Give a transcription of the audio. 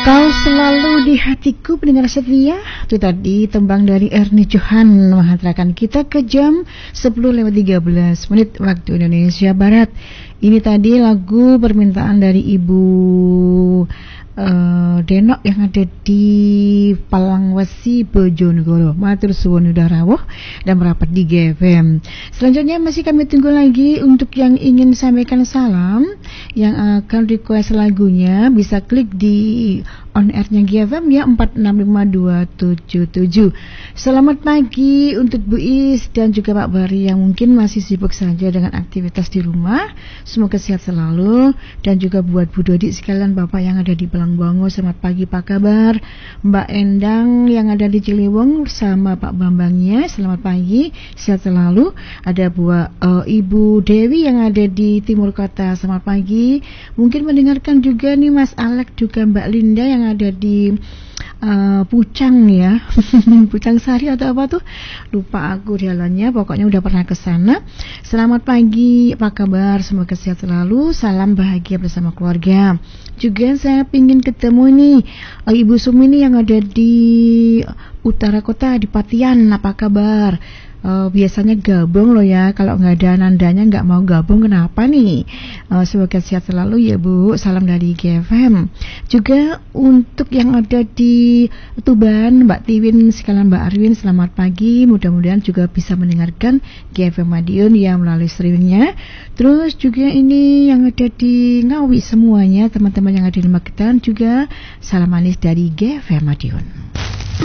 Kau selalu di hatiku pendengar setia. Itu tadi tembang dari Ernie Johan menghantarkan kita ke jam 10:13 waktu Indonesia Barat. Ini tadi lagu permintaan dari Ibu Denok yang ada di Palangwesi Bojonegoro. Matur suwun udah rawuh dan merapat di GFM. Selanjutnya masih kami tunggu lagi untuk yang ingin sampaikan salam, yang akan request lagunya bisa klik di on air-nya GFM ya 465277. Selamat pagi untuk Bu Is dan juga Pak Bari yang mungkin masih sibuk saja dengan aktivitas di rumah. Semoga sehat selalu, dan juga buat Bu Dodi sekalian, Bapak yang ada di Bango, selamat pagi, apa kabar? Mbak Endang yang ada di Ciliwung sama Pak Bambangnya, selamat pagi, sehat selalu. Ada Ibu Dewi yang ada di Timur Kota, selamat pagi. Mungkin mendengarkan juga nih Mas Alek, juga Mbak Linda yang ada di Pucang ya. Pucang Sari atau apa tuh, lupa aku jalannya, pokoknya udah pernah ke sana. Selamat pagi, apa kabar? Semoga sehat selalu, salam bahagia bersama keluarga. Juga saya pingin ketemu nih Ibu Sumi nih yang ada di utara kota di Patian, apa kabar? Biasanya gabung loh ya, kalau nggak ada nandanya nggak mau gabung, kenapa nih? Semoga sehat selalu ya Bu, salam dari GFM. Juga untuk yang ada di Tuban, Mbak Tiwin sekalian Mbak Arwin, selamat pagi, mudah-mudahan juga bisa mendengarkan GFM Madiun yang melalui streamingnya. Terus juga ini yang ada di Ngawi semuanya, teman-teman yang ada di Magetan juga salam manis dari GFM Madiun.